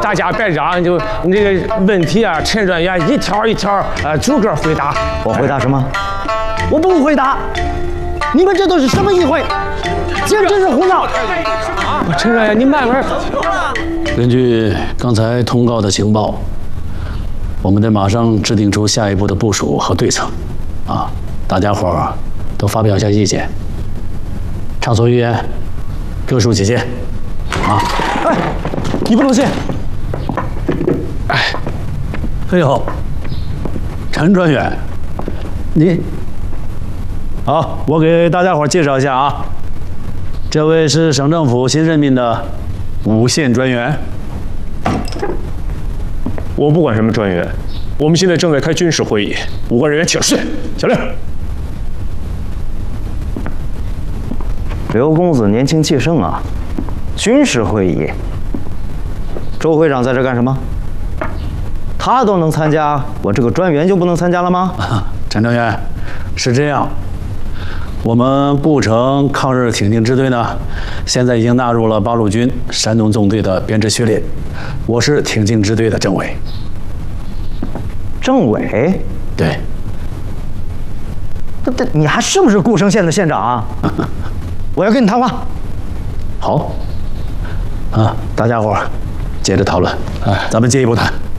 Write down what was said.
大家别嚷，就那个问题啊，陈专员一条一条逐个回答。 我回答什么？我不回答。你们这都是什么议会？简直是胡闹！ 陈专员，你慢慢。 根据刚才通告的情报，我们得马上制定出下一步的部署和对策。啊，大家伙儿都发表一下意见，畅所欲言，各抒己见。啊！ 哎，你不能信！ 哎呦，陈专员，你好，我给大家伙介绍一下啊，这位是省政府新任命的5线专员。 我不管什么专员，我们现在正在开军事会议，5个人员请示。小令。 刘公子年轻气盛啊！军事会议，周会长在这干什么？他都能参加，我这个专员就不能参加了吗？ 陈专员，是这样，我们步城抗日挺进支队呢，现在已经纳入了八路军山东纵队的编制序列，我是挺进支队的政委。 政委？ 对。 你还是不是固城县的县长啊？我要跟你谈话。 好。啊，大家伙儿接着讨论，咱们进一步谈。